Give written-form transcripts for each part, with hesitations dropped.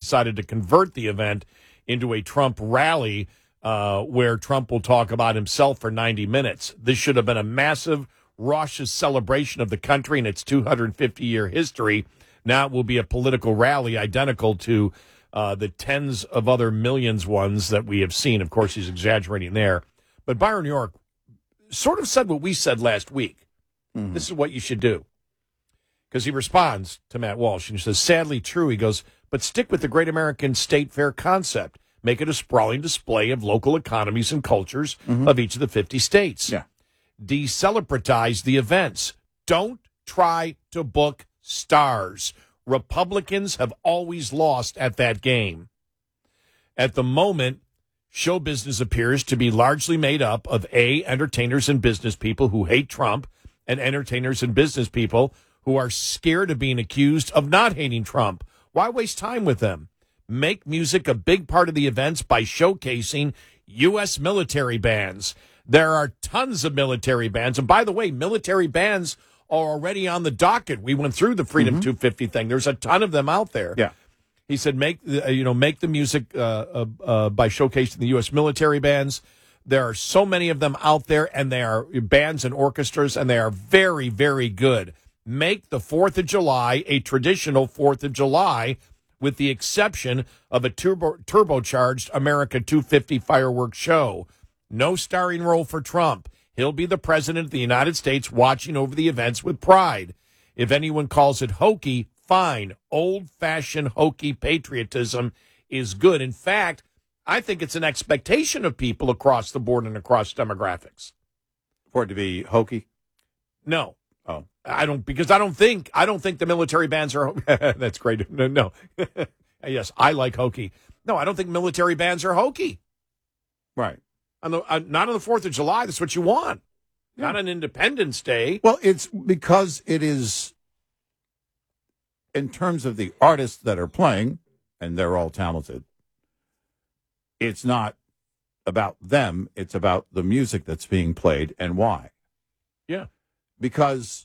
decided to convert the event into a Trump rally where Trump will talk about himself for 90 minutes. This should have been a massive, raucous celebration of the country and its 250-year history. Now it will be a political rally identical to the tens of other millions ones that we have seen. Of course, he's exaggerating there. But Byron York sort of said what we said last week. Mm-hmm. This is what you should do. Because he responds to Matt Walsh, and he says, sadly true. He goes, but stick with the Great American State Fair concept. Make it a sprawling display of local economies and cultures of each of the 50 states. Yeah. Decelebratize the events. Don't try to book stars. Republicans have always lost at that game. At the moment, show business appears to be largely made up of entertainers and business people who hate Trump, and entertainers and business people who are scared of being accused of not hating Trump. Why waste time with them? Make music a big part of the events by showcasing U.S. military bands. There are tons of military bands. And by the way, military bands are already on the docket. We went through the Freedom 250 thing. There's a ton of them out there. Yeah. He said, make the music by showcasing the U.S. military bands. There are so many of them out there, and they are bands and orchestras, and they are very, very good. Make the 4th of July a traditional 4th of July, with the exception of a turbocharged America 250 fireworks show. No starring role for Trump. He'll be the president of the United States watching over the events with pride. If anyone calls it hokey, fine. Old-fashioned hokey patriotism is good. In fact, I think it's an expectation of people across the board and across demographics. For it to be hokey? No. Oh. I don't think the military bands are that's great. No. Yes, I like hokey. No, I don't think military bands are hokey. Right. Not on the 4th of July. That's what you want. Yeah. Not on Independence Day. Well, it's because it is, in terms of the artists that are playing, and they're all talented, it's not about them. It's about the music that's being played and why. Yeah. Because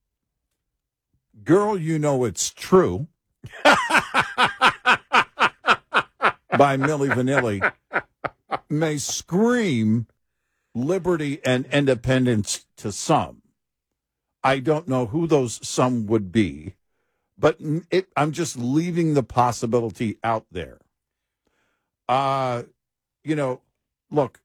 Girl, You Know It's True by Milli Vanilli may scream liberty and independence to some. I don't know who those some would be, but I'm just leaving the possibility out there. Look,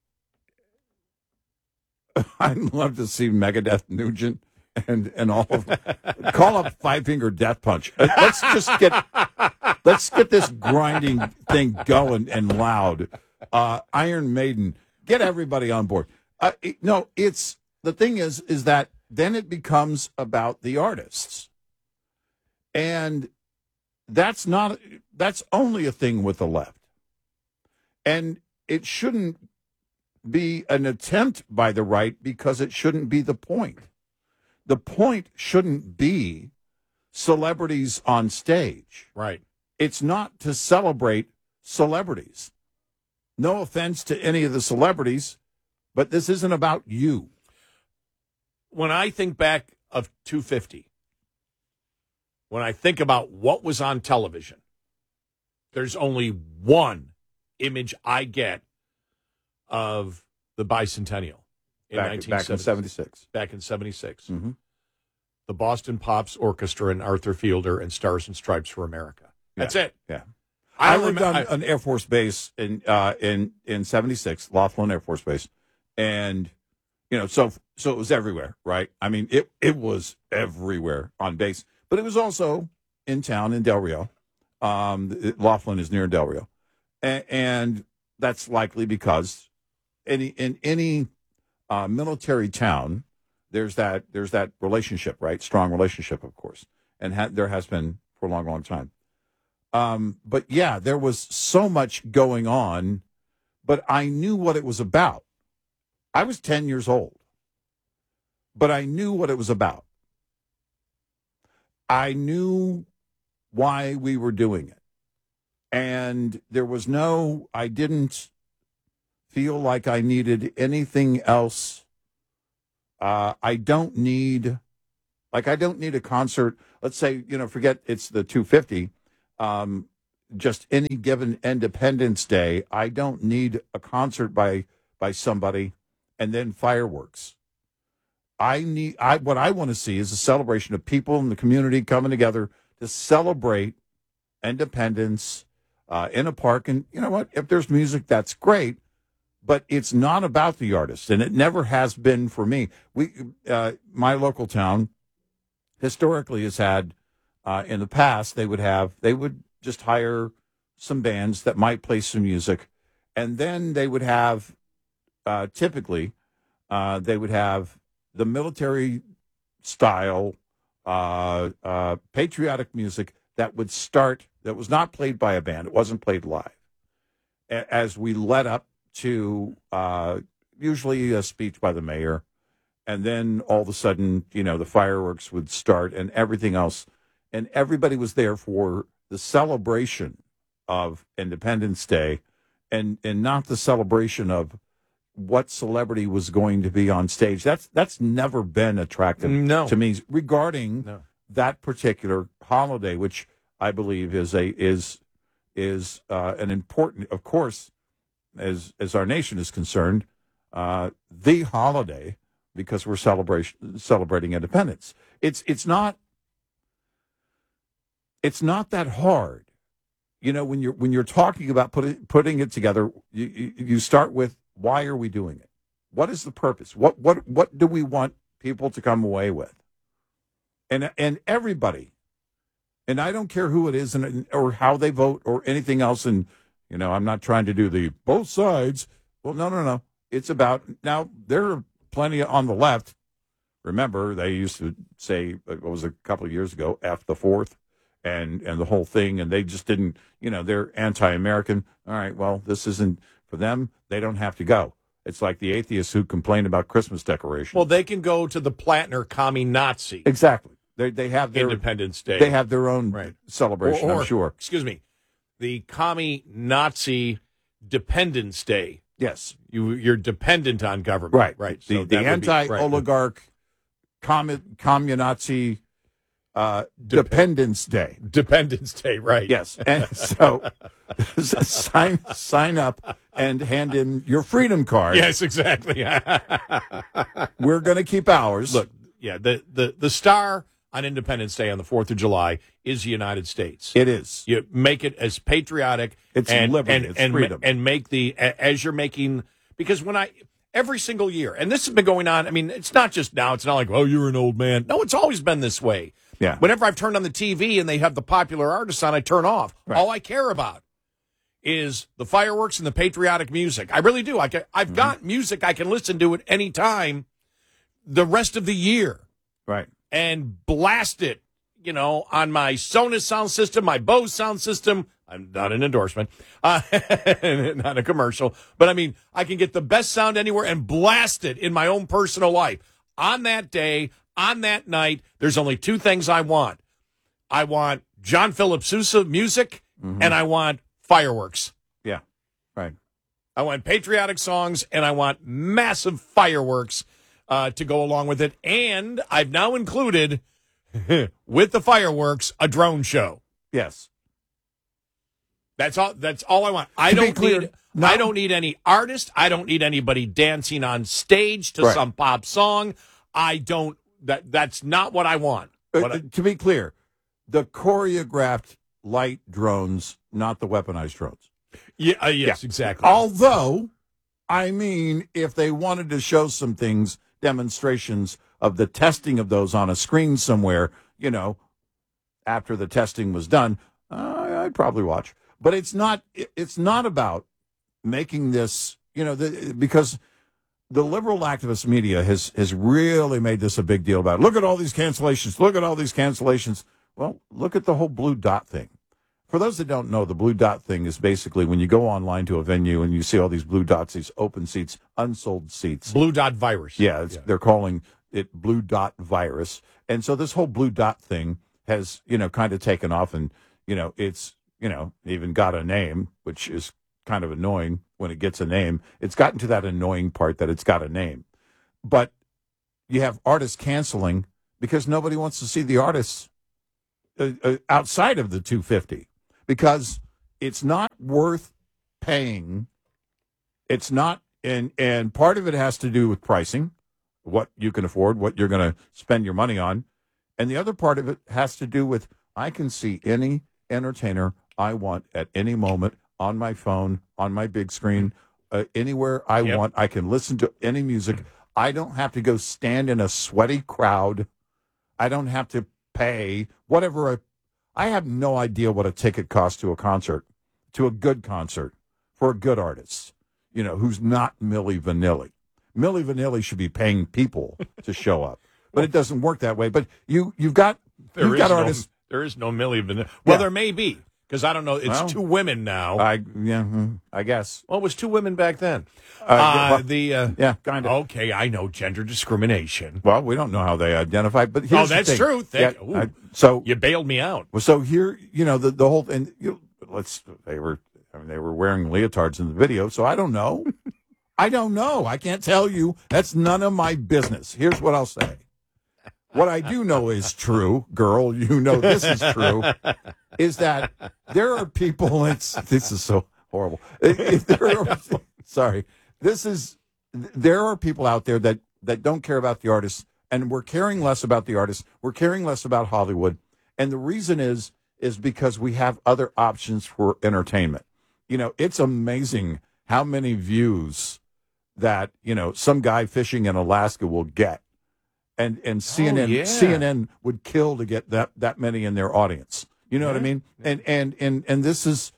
I'd love to see Megadeth, Nugent, and all of them. Call up Five Finger Death Punch. Let's get this grinding thing going and loud. Iron Maiden, get everybody on board. The thing is that then it becomes about the artists, and that's only a thing with the left, and it shouldn't be an attempt by the right because it shouldn't be the point. The point shouldn't be celebrities on stage. Right. It's not to celebrate celebrities. No offense to any of the celebrities, but this isn't about you. When I think back of 250, when I think about what was on television, there's only one image I get of the bicentennial back in 76. Back in 76. Mm-hmm. The Boston Pops Orchestra and Arthur Fielder and Stars and Stripes for America. That's it. Yeah. I lived on an Air Force base in 76, Laughlin Air Force Base. And, so it was everywhere, right? I mean, it was everywhere on base. But it was also in town in Del Rio. Laughlin is near Del Rio. And that's likely because in any military town, there's that relationship, right? Strong relationship, of course. And there has been for a long, long time. But yeah, there was so much going on, but I knew what it was about. I was 10 years old, but I knew what it was about. I knew why we were doing it. And I didn't feel like I needed anything else. I don't need a concert. Let's say, forget it's the 250. just any given Independence Day, I don't need a concert by somebody and then fireworks. What I want to see is a celebration of people in the community coming together to celebrate independence in a park. And you know what? If there's music, that's great, but it's not about the artist, and it never has been for me. My local town historically has had, in the past, they would just hire some bands that might play some music, and then they would have, typically, they would have the military style patriotic music that would start, that was not played by a band. It wasn't played live. As we led up to usually a speech by the mayor, and then all of a sudden, the fireworks would start and everything else. And everybody was there for the celebration of Independence Day and not the celebration of what celebrity was going to be on stage. That's never been attractive to me regarding that particular holiday, which I believe is an important, of course, as our nation is concerned, the holiday, because we're celebrating independence. It's not that hard, when you're talking about putting it together. You start with, why are we doing it? What is the purpose? What do we want people to come away with? And everybody, and I don't care who it is or how they vote or anything else. And I'm not trying to do the both sides. Well, no. It's about, now there are plenty on the left. Remember, they used to say, what was a couple of years ago, F the fourth and the whole thing. And they just didn't, they're anti-American. All right, well, this isn't for them. They don't have to go. It's like the atheists who complain about Christmas decorations. Well, they can go to the Platner commie Nazi. Exactly. They have their Independence Day. They have their own celebration, I'm sure. Excuse me, the commie Nazi Dependence Day. Yes. You're dependent on government. Right. Right. The anti-oligarch communazi Dependence Day. Dependence Day, right. Yes. And so sign up and hand in your freedom card. Yes, exactly. We're going to keep ours. Look, the star on Independence Day on the 4th of July is the United States. It is. You make it as patriotic. It's liberty. It's freedom. And make as you're making, because every single year, and this has been going on, it's not just now. It's not like, oh, you're an old man. No, it's always been this way. Yeah. Whenever I've turned on the TV and they have the popular artists on, I turn off. Right. All I care about is the fireworks and the patriotic music. I really do. I've got music I can listen to at any time the rest of the year. Right. And blast it, on my Sonos sound system, my Bose sound system. I'm not an endorsement, not a commercial, but I can get the best sound anywhere and blast it in my own personal life. On that day, on that night, there's only two things I want. I want John Philip Sousa music, and I want fireworks. Yeah, right. I want patriotic songs, and I want massive fireworks to go along with it. And I've now included, with the fireworks, a drone show. Yes. That's all I want. I don't need any artist. I don't need anybody dancing on stage to some pop song. That's not what I want. To be clear, the choreographed light drones, not the weaponized drones. Yes, exactly. Although, if they wanted to show some things, demonstrations of the testing of those on a screen somewhere, after the testing was done, I'd probably watch. But it's not about making this, because the liberal activist media has really made this a big deal about it. Look at all these cancellations. Look at all these cancellations. Well, look at the whole blue dot thing. For those that don't know, the blue dot thing is basically when you go online to a venue and you see all these blue dots, these open seats, unsold seats. Blue dot virus. Yeah, they're calling it blue dot virus. And so this whole blue dot thing has, kind of taken off, and, it's, even got a name, which is kind of annoying when it gets a name. It's gotten to that annoying part that it's got a name. But you have artists canceling because nobody wants to see the artists outside of the 250. Because it's not worth paying. It's not, and part of it has to do with pricing, what you can afford, what you're going to spend your money on. And the other part of it has to do with I can see any entertainer I want at any moment on my phone, on my big screen, anywhere I want. I can listen to any music. I don't have to go stand in a sweaty crowd. I don't have to pay whatever. I have no idea what a ticket costs to a concert, to a good concert, for a good artist, who's not Milli Vanilli. Milli Vanilli should be paying people to show up. But it doesn't work that way. But you've got artists. There is no Milli Vanilli. Well, there may be, because I don't know. It's two women now. I guess. Well, it was two women back then. Kind of. Okay, I know gender discrimination. Well, we don't know how they identify, but here's that's the thing. true. So you bailed me out. So here, the whole and they were wearing leotards in the video. So I don't know. I can't tell you. That's none of my business. Here's what I'll say. What I do know is true, girl, this is true, is that there are people, this is so horrible. There are people out there that don't care about the artists, and we're caring less about the artists. We're caring less about Hollywood. And the reason is because we have other options for entertainment. It's amazing how many views that, some guy fishing in Alaska will get. And CNN would kill to get that many in their audience. You know what I mean? And this is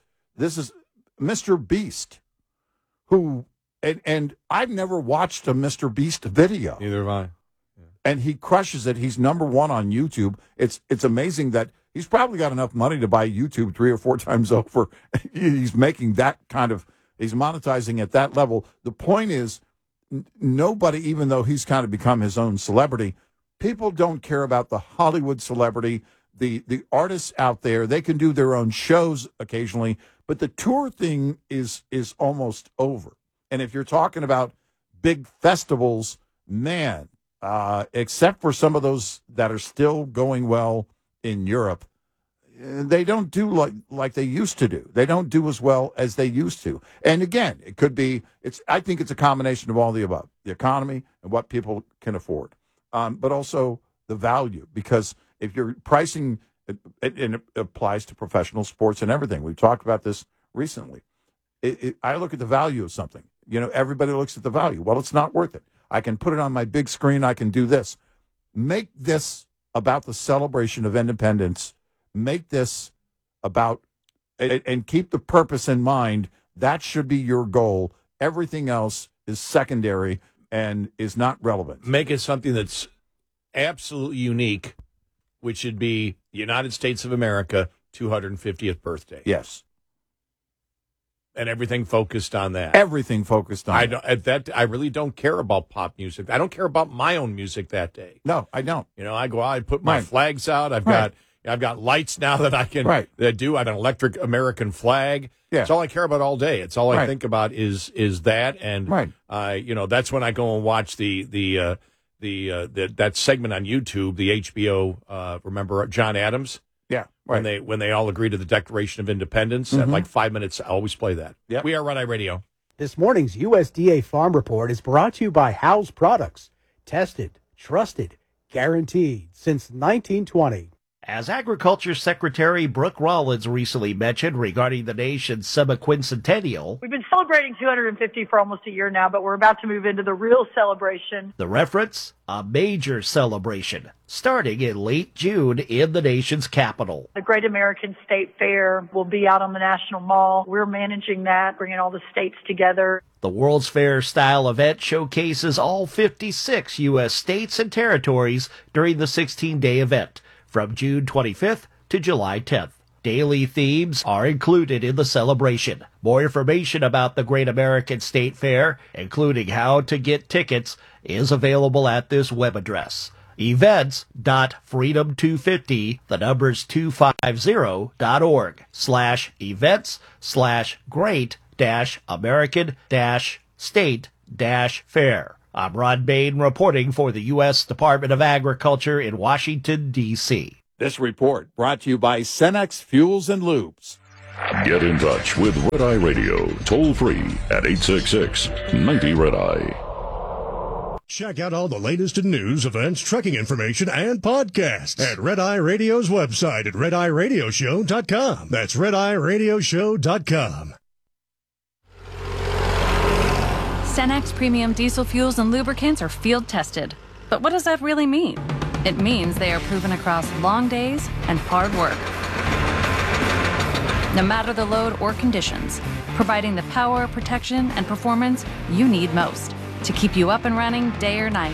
Mr. Beast, who and I've never watched a Mr. Beast video. Neither have I. Yeah. And he crushes it. He's number one on YouTube. It's amazing that he's probably got enough money to buy YouTube 3 or 4 times over. He's making that he's monetizing at that level. The point is, nobody, even though he's kind of become his own celebrity, people don't care about the Hollywood celebrity, the artists out there. They can do their own shows occasionally, but the tour thing is almost over. And if you're talking about big festivals, man, except for some of those that are still going well in Europe, they don't do like they used to do. They don't do as well as they used to. And again, it could be, I think it's a combination of all the above, the economy and what people can afford, but also the value, because if you're pricing, it applies to professional sports and everything. We've talked about this recently. I look at the value of something. Everybody looks at the value. Well, it's not worth it. I can put it on my big screen. I can do this. Make this about the celebration of independence. Make this about, and keep the purpose in mind. That should be your goal. Everything else is secondary and is not relevant. Make it something that's absolutely unique, which should be United States of America 250th birthday. Yes. And everything focused on that. Everything focused on I really don't care about pop music. I don't care about my own music that day. No, I don't. I go out, I put my flags out. I've got lights now that I can do. I have an electric American flag. Yeah. It's all I care about all day. It's all I think about is that. And that's when I go and watch that segment on YouTube, the HBO. Remember John Adams? Yeah. Right. When they all agree to the Declaration of Independence at like 5 minutes, I always play that. Yep. We are Red Eye Radio. This morning's USDA Farm Report is brought to you by Howes Products. Tested, trusted, guaranteed since 1920. As Agriculture Secretary Brooke Rollins recently mentioned regarding the nation's semi-quincentennial, we've been celebrating 250 for almost a year now, but we're about to move into the real celebration. The reference, a major celebration, starting in late June in the nation's capital. The Great American State Fair will be out on the National Mall. We're managing that, bringing all the states together. The World's Fair-style event showcases all 56 U.S. states and territories during the 16-day event, from June 25th to July 10th. Daily themes are included in the celebration. More information about the Great American State Fair, including how to get tickets, is available at this web address: events.freedom250, the numbers 250.org/events/great-american-state-fair. I'm Ron Bain reporting for the U.S. Department of Agriculture in Washington, D.C. This report brought to you by Cenex Fuels and Lubes. Get in touch with Red Eye Radio, toll free at 866-90-RED-EYE. Check out all the latest in news, events, trekking information, and podcasts at Red Eye Radio's website at RedEyeRadioshow.com. That's RedEyeRadioshow.com. Cenex premium diesel fuels and lubricants are field tested. But what does that really mean? It means they are proven across long days and hard work. No matter the load or conditions, providing the power, protection, and performance you need most to keep you up and running day or night.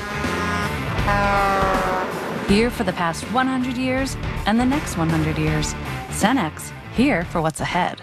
Here for the past 100 years and the next 100 years. Cenex, here for what's ahead.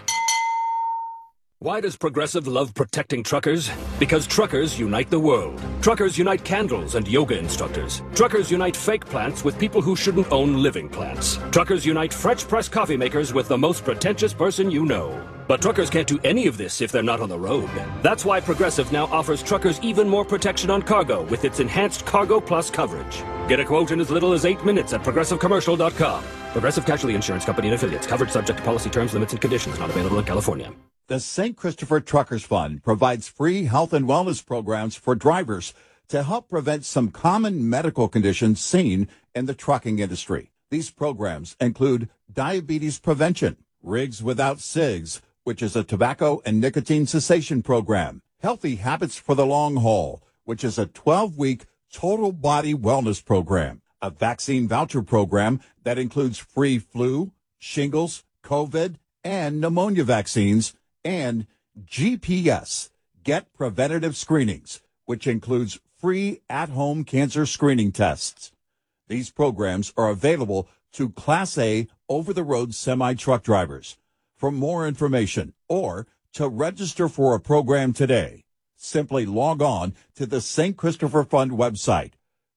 Why does Progressive love protecting truckers? Because truckers unite the world. Truckers unite candles and yoga instructors. Truckers unite fake plants with people who shouldn't own living plants. Truckers unite French press coffee makers with the most pretentious person you know. But truckers can't do any of this if they're not on the road. That's why Progressive now offers truckers even more protection on cargo with its enhanced Cargo Plus coverage. Get a quote in as little as 8 minutes at ProgressiveCommercial.com. Progressive Casualty Insurance Company and Affiliates. Coverage subject to policy terms, limits, and conditions. Not available in California. The St. Christopher Truckers Fund provides free health and wellness programs for drivers to help prevent some common medical conditions seen in the trucking industry. These programs include diabetes prevention, Rigs Without Cigs, which is a tobacco and nicotine cessation program, Healthy Habits for the Long Haul, which is a 12-week total body wellness program, a vaccine voucher program that includes free flu, shingles, COVID, and pneumonia vaccines, and GPS, Get Preventative Screenings, which includes free at-home cancer screening tests. These programs are available to Class A over-the-road semi-truck drivers. For more information or to register for a program today, simply log on to the St. Christopher Fund website,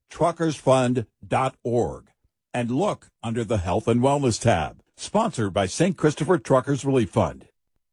truckersfund.org, and look under the Health and Wellness tab. Sponsored by St. Christopher Truckers Relief Fund.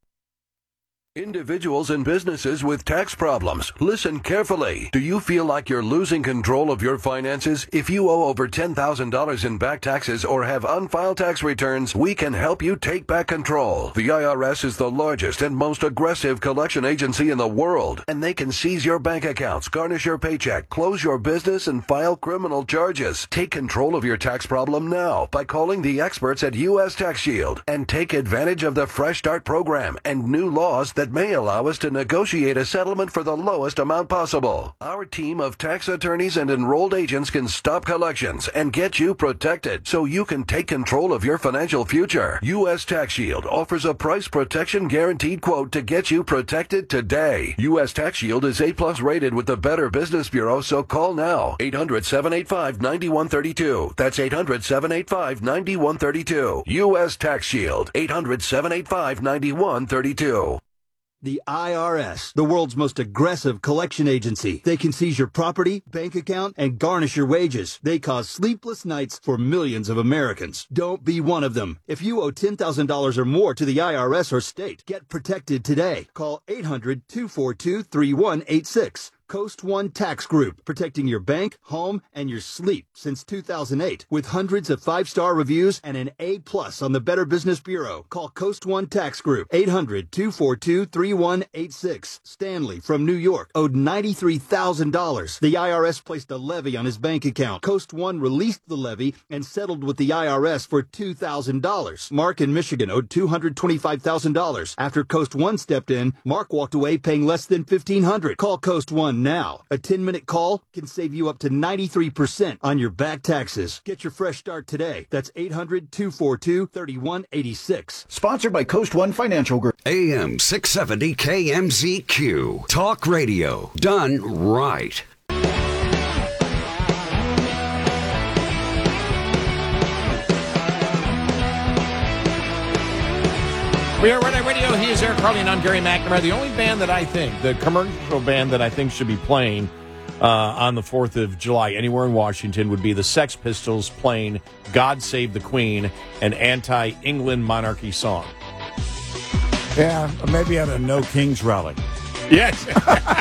Individuals and businesses with tax problems, listen carefully. Do you feel like you're losing control of your finances? If you owe over $10,000 in back taxes or have unfiled tax returns, we can help you take back control. The IRS is the largest and most aggressive collection agency in the world, and they can seize your bank accounts, garnish your paycheck, close your business, and file criminal charges. Take control of your tax problem now by calling the experts at U.S. Tax Shield and take advantage of the Fresh Start program and new laws that may allow us to negotiate a settlement for the lowest amount possible. Our team of tax attorneys and enrolled agents can stop collections and get you protected so you can take control of your financial future. U.S. Tax Shield offers a price protection guaranteed quote to get you protected today. U.S. Tax Shield is A+ rated with the Better Business Bureau, so call now. 800-785-9132. That's 800-785-9132. U.S. Tax Shield. 800-785-9132. The IRS, the world's most aggressive collection agency. They can seize your property, bank account, and garnish your wages. They cause sleepless nights for millions of Americans. Don't be one of them. If you owe $10,000 or more to the IRS or state, get protected today. Call 800-242-3186. Coast One Tax Group, protecting your bank, home, and your sleep since 2008. With hundreds of 5-star reviews and an A+ on the Better Business Bureau. Call Coast One Tax Group, 800-242-3186. Stanley from New York owed $93,000. The IRS placed a levy on his bank account. Coast One released the levy and settled with the IRS for $2,000. Mark in Michigan owed $225,000. After Coast One stepped in, Mark walked away paying less than $1,500. Call Coast One now. A 10-minute call can save you up to 93% on your back taxes. Get your fresh start today. That's 800-242-3186. Sponsored by Coast One Financial Group. AM 670 KMZQ. Talk radio. Done right. We are Red Eye Radio. He is Eric Carly, and I'm Gary McNamara. The only band that I think, the commercial band that I think should be playing on the 4th of July anywhere in Washington would be the Sex Pistols playing God Save the Queen, an anti-England monarchy song. Yeah, maybe at a No Kings rally. Yes.